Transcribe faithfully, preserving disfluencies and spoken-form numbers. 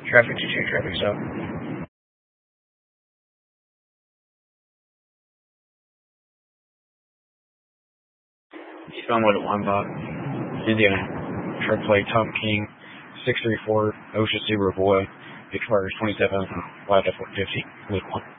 Traffic two two, traffic stop. Eastbound one at Wambach, Indiana. Truck plate Tom King, six three four, OSHA Subaru Boy, expires twenty-seven, five F one fifty, Luke one.